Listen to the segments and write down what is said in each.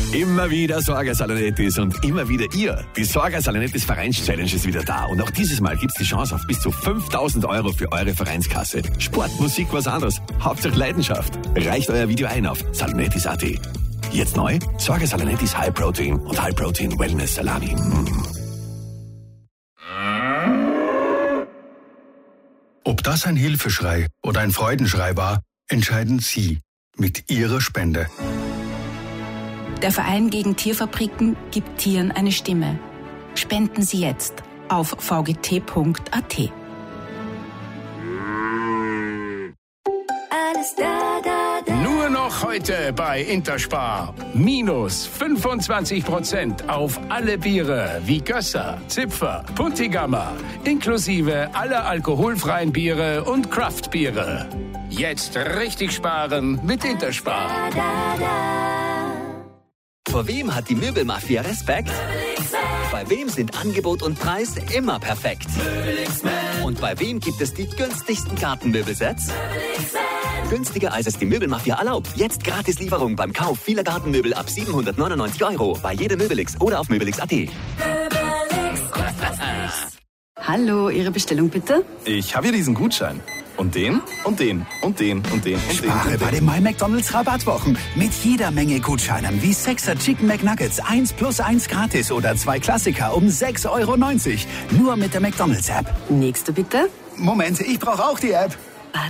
Immer wieder Sorge Salinettis und immer wieder ihr. Die Sorge Salinettis Vereins-Challenge ist wieder da. Und auch dieses Mal gibt's die Chance auf bis zu 5.000 € für eure Vereinskasse. Sport, Musik, was anderes. Hauptsache Leidenschaft. Reicht euer Video ein auf salinettis.at. Jetzt neu? Sorge Salinettis High Protein und High Protein Wellness Salami. Ob das ein Hilfeschrei oder ein Freudenschrei war, entscheiden Sie mit Ihrer Spende. Der Verein gegen Tierfabriken gibt Tieren eine Stimme. Spenden Sie jetzt auf vgt.at. Alles da. Nur noch heute bei Interspar. Minus 25% auf alle Biere wie Gösser, Zipfer, Puntigammer, inklusive aller alkoholfreien Biere und Craftbiere. Jetzt richtig sparen mit Interspar. Vor wem hat die Möbelmafia Respekt? Bei wem sind Angebot und Preis immer perfekt? Und bei wem gibt es die günstigsten Gartenmöbelsets? Günstiger als es die Möbelmafia erlaubt. Jetzt Gratislieferung beim Kauf vieler Gartenmöbel ab 799 € bei jedem Möbelix oder auf möbelix.at. Hallo, Ihre Bestellung bitte? Ich habe hier diesen Gutschein. Und den, und den, und den, und den, und Spare den. bei den My McDonald's Rabattwochen. Mit jeder Menge Gutscheinen wie 6er Chicken McNuggets 1 + 1 gratis oder 2 Klassiker um 6,90 €. Nur mit der McDonald's App. Nächste bitte. Moment, ich brauche auch die App.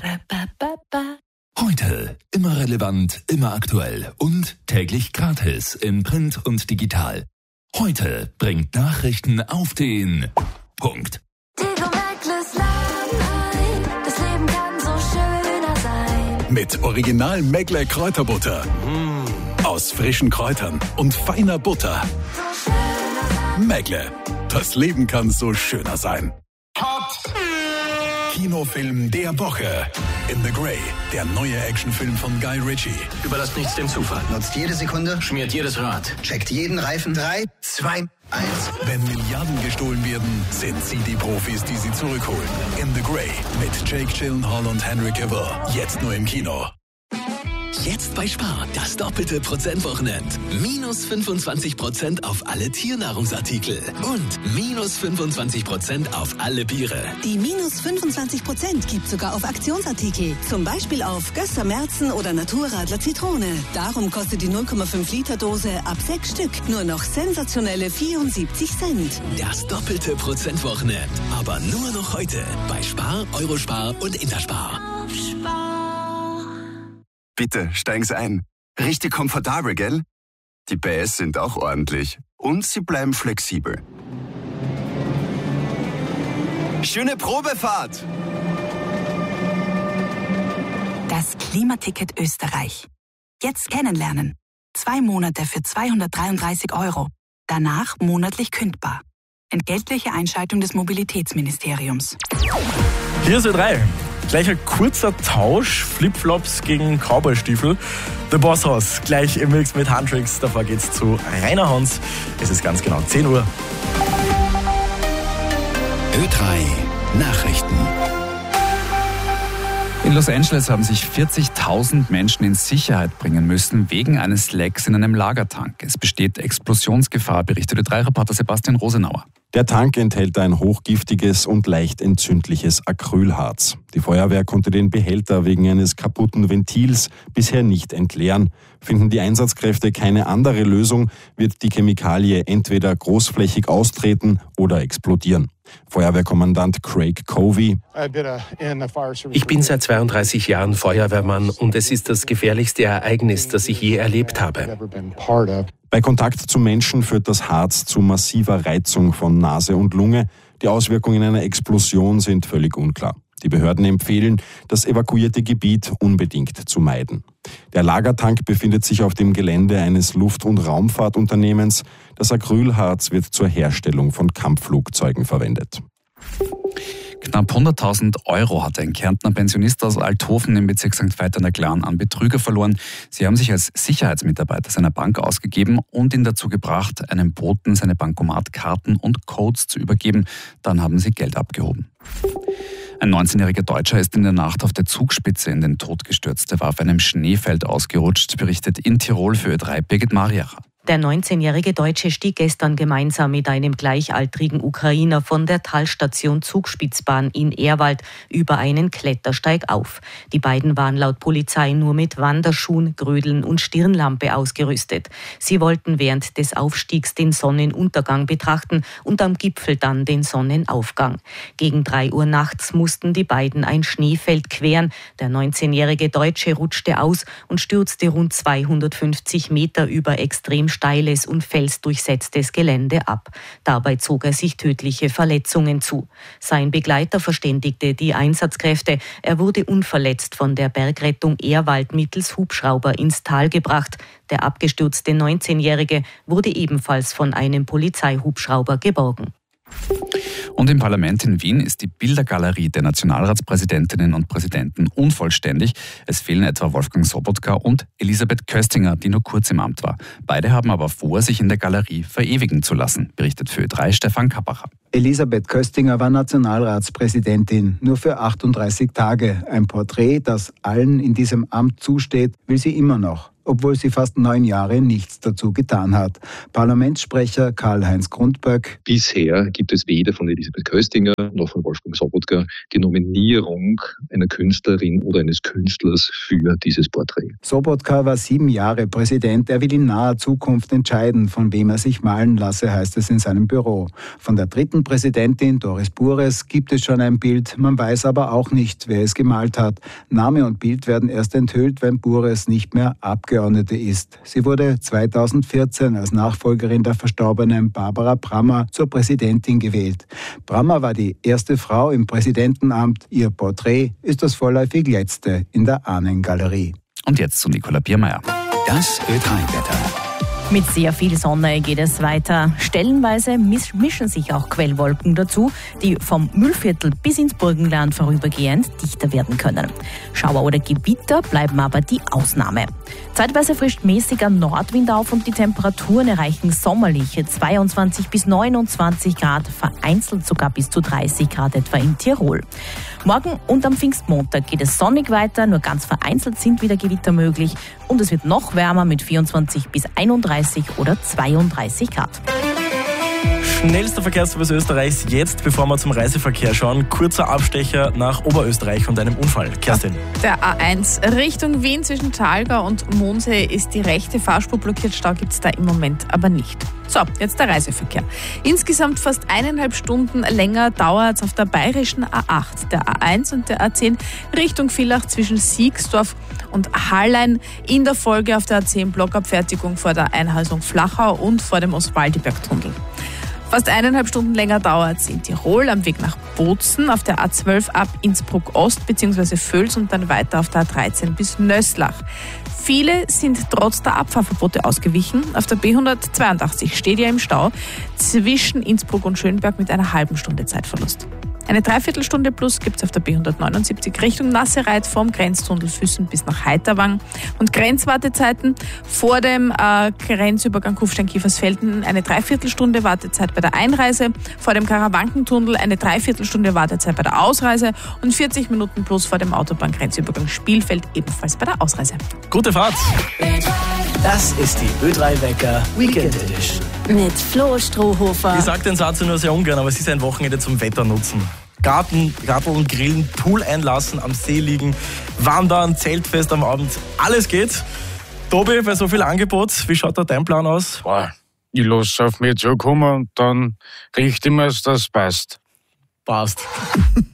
Heute immer relevant, immer aktuell und täglich gratis in Print und digital. Heute bringt Nachrichten auf den Punkt. Mit Original Meckler Kräuterbutter. Aus frischen Kräutern und feiner Butter. Meckler, das Leben kann so schöner sein. Kinofilm der Woche. In the Grey, der neue Actionfilm von Guy Ritchie. Überlasst nichts dem Zufall. Nutzt jede Sekunde. Schmiert jedes Rad. Checkt jeden Reifen. 3, 2, 1. Wenn Milliarden gestohlen werden, sind sie die Profis, die sie zurückholen. In the Grey mit Jake Gyllenhaal und Henry Cavill. Jetzt nur im Kino. Jetzt bei Spar, das doppelte Prozentwochenend. Minus 25% auf alle Tiernahrungsartikel und minus 25% auf alle Biere. Die minus 25% gibt sogar auf Aktionsartikel. Zum Beispiel auf Gösser Märzen oder Naturradler Zitrone. Darum kostet die 0,5 Liter Dose ab 6 Stück nur noch sensationelle 74 Cent. Das doppelte Prozentwochenend. Aber nur noch heute bei Spar, Eurospar und Interspar. Bitte, steigen Sie ein. Richtig komfortabel, gell? Die PS sind auch ordentlich. Und sie bleiben flexibel. Schöne Probefahrt! Das Klimaticket Österreich. Jetzt kennenlernen. 2 Monate für 233 €. Danach monatlich kündbar. Entgeltliche Einschaltung des Mobilitätsministeriums. Hier ist Ö3. Gleich ein kurzer Tausch, Flipflops gegen Cowboystiefel. The Boss Hoss, gleich im Mix mit Handtricks. Davor geht's zu Rainer Hans. Es ist ganz genau 10 Uhr. Ö3 Nachrichten. In Los Angeles haben sich 40.000 Menschen in Sicherheit bringen müssen wegen eines Lecks in einem Lagertank. Es besteht Explosionsgefahr, berichtete Ö3-Reporter Sebastian Rosenauer. Der Tank enthält ein hochgiftiges und leicht entzündliches Acrylharz. Die Feuerwehr konnte den Behälter wegen eines kaputten Ventils bisher nicht entleeren. Finden die Einsatzkräfte keine andere Lösung, wird die Chemikalie entweder großflächig austreten oder explodieren. Feuerwehrkommandant Craig Covey. Ich bin seit 32 Jahren Feuerwehrmann und es ist das gefährlichste Ereignis, das ich je erlebt habe. Bei Kontakt zu Menschen führt das Harz zu massiver Reizung von Nase und Lunge. Die Auswirkungen einer Explosion sind völlig unklar. Die Behörden empfehlen, das evakuierte Gebiet unbedingt zu meiden. Der Lagertank befindet sich auf dem Gelände eines Luft- und Raumfahrtunternehmens. Das Acrylharz wird zur Herstellung von Kampfflugzeugen verwendet. Knapp 100.000 € hat ein Kärntner Pensionist aus Althofen im Bezirk St. Veit an der Glan an Betrüger verloren. Sie haben sich als Sicherheitsmitarbeiter seiner Bank ausgegeben und ihn dazu gebracht, einem Boten seine Bankomatkarten und Codes zu übergeben. Dann haben sie Geld abgehoben. Ein 19-jähriger Deutscher ist in der Nacht auf der Zugspitze in den Tod gestürzt. Er war auf einem Schneefeld ausgerutscht, berichtet in Tirol für Ö3 Birgit Mariacher. Der 19-jährige Deutsche stieg gestern gemeinsam mit einem gleichaltrigen Ukrainer von der Talstation Zugspitzbahn in Ehrwald über einen Klettersteig auf. Die beiden waren laut Polizei nur mit Wanderschuhen, Grödeln und Stirnlampe ausgerüstet. Sie wollten während des Aufstiegs den Sonnenuntergang betrachten und am Gipfel dann den Sonnenaufgang. Gegen 3 Uhr nachts mussten die beiden ein Schneefeld queren. Der 19-jährige Deutsche rutschte aus und stürzte rund 250 Meter über extrem steiles und felsdurchsetztes Gelände ab. Dabei zog er sich tödliche Verletzungen zu. Sein Begleiter verständigte die Einsatzkräfte. Er wurde unverletzt von der Bergrettung Ehrwald mittels Hubschrauber ins Tal gebracht. Der abgestürzte 19-Jährige wurde ebenfalls von einem Polizeihubschrauber geborgen. Und im Parlament in Wien ist die Bildergalerie der Nationalratspräsidentinnen und Präsidenten unvollständig. Es fehlen etwa Wolfgang Sobotka und Elisabeth Köstinger, die nur kurz im Amt war. Beide haben aber vor, sich in der Galerie verewigen zu lassen, berichtet für Ö3 Stefan Kappacher. Elisabeth Köstinger war Nationalratspräsidentin, nur für 38 Tage. Ein Porträt, das allen in diesem Amt zusteht, will sie immer noch, obwohl sie fast 9 Jahre nichts dazu getan hat. Parlamentssprecher Karl-Heinz Grundböck: Bisher gibt es weder von Elisabeth Köstinger noch von Wolfgang Sobotka die Nominierung einer Künstlerin oder eines Künstlers für dieses Porträt. Sobotka war 7 Jahre Präsident. Er will in naher Zukunft entscheiden, von wem er sich malen lasse, heißt es in seinem Büro. Von der dritten Präsidentin, Doris Bures, gibt es schon ein Bild. Man weiß aber auch nicht, wer es gemalt hat. Name und Bild werden erst enthüllt, wenn Bures nicht mehr Abgeordnete ist. Sie wurde 2014 als Nachfolgerin der verstorbenen Barbara Brammer zur Präsidentin gewählt. Brammer war die erste Frau im Präsidentenamt. Ihr Porträt ist das vorläufig letzte in der Ahnengalerie. Und jetzt zu Nicola Biermeier. Das Ö3-Wetter. Mit sehr viel Sonne geht es weiter. Stellenweise mischen sich auch Quellwolken dazu, die vom Mühlviertel bis ins Burgenland vorübergehend dichter werden können. Schauer oder Gewitter bleiben aber die Ausnahme. Zeitweise frischt mäßiger Nordwind auf und die Temperaturen erreichen sommerliche 22 bis 29 Grad, vereinzelt sogar bis zu 30 Grad etwa in Tirol. Morgen und am Pfingstmontag geht es sonnig weiter, nur ganz vereinzelt sind wieder Gewitter möglich und es wird noch wärmer mit 24 bis 31 oder 32 Grad. Schnellster Verkehrsservice Österreichs jetzt, bevor wir zum Reiseverkehr schauen. Kurzer Abstecher nach Oberösterreich und einem Unfall. Kerstin. Der A1 Richtung Wien zwischen Thalgau und Mondsee ist die rechte Fahrspur blockiert. Stau gibt es da im Moment aber nicht. So, jetzt der Reiseverkehr. Insgesamt fast 1,5 Stunden länger dauert es auf der bayerischen A8, der A1 und der A10 Richtung Villach zwischen Siegsdorf und Hallein. In der Folge auf der A10 Blockabfertigung vor der Einhaltung Flachau und vor dem Oswaldiberg-Tunnel. Fast 1,5 Stunden länger dauert es in Tirol am Weg nach Bozen, auf der A12 ab Innsbruck Ost bzw. Völs und dann weiter auf der A13 bis Nöslach. Viele sind trotz der Abfahrverbote ausgewichen. Auf der B182 steht ja im Stau zwischen Innsbruck und Schönberg mit einer halben Stunde Zeitverlust. Eine Dreiviertelstunde plus gibt es auf der B179 Richtung Nassereit vom Grenztunnel Füssen bis nach Heiterwang. Und Grenzwartezeiten vor dem Grenzübergang Kufstein-Kiefersfelden eine Dreiviertelstunde Wartezeit bei der Einreise, vor dem Karawankentunnel eine Dreiviertelstunde Wartezeit bei der Ausreise und 40 Minuten plus vor dem Autobahngrenzübergang Spielfeld ebenfalls bei der Ausreise. Gute Fahrt! Das ist die Ö3-Wecker Weekend Edition. Mit Flo Strohhofer. Ich sage den Satz nur sehr ungern, aber es ist ein Wochenende zum Wetter nutzen. Garteln, grillen, Pool einlassen, am See liegen, wandern, Zeltfest am Abend, alles geht. Tobi, bei so viel Angebot, wie schaut da dein Plan aus? Ich lasse auf mich zukommen und dann richte ich mir, dass das passt. Passt.